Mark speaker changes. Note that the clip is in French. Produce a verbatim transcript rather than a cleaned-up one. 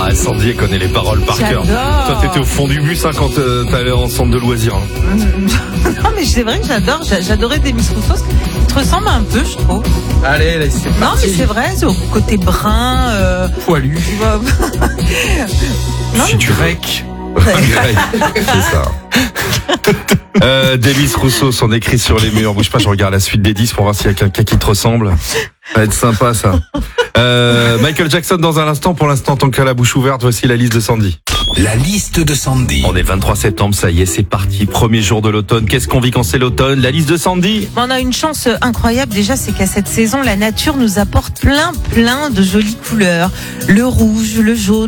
Speaker 1: Ah, Sandy, elle connaît les paroles par cœur.
Speaker 2: J'adore.
Speaker 1: Toi, t'étais au fond du bus hein, quand euh, t'allais en centre de loisirs. Hein.
Speaker 2: Non, mais c'est vrai que j'adore. J'a- J'adorais Demis Roussos. Il te ressemble un peu, je trouve.
Speaker 3: Allez, là, c'est
Speaker 2: Non,
Speaker 3: parti.
Speaker 2: mais c'est vrai, c'est au côté brun. Euh...
Speaker 3: Poilu.
Speaker 2: tu vois. Non,
Speaker 1: Si tu
Speaker 3: Grec.
Speaker 1: c'est ça. Euh, Demis Roussos, on écrit sur les murs. Bouge pas, je regarde la suite des dix pour voir s'il y a quelqu'un qui te ressemble. Ça va être sympa, ça. Euh, Michael Jackson dans un instant. Pour l'instant, tant qu'à la bouche ouverte, voici la liste de Sandy.
Speaker 4: La liste de Sandy.
Speaker 1: On est vingt-trois septembre, ça y est, c'est parti. Premier jour de l'automne. Qu'est-ce qu'on vit quand c'est l'automne? La liste de Sandy.
Speaker 2: on a une chance incroyable déjà, c'est qu'à cette saison, la nature nous apporte plein, plein de jolies couleurs. Le rouge, le jaune.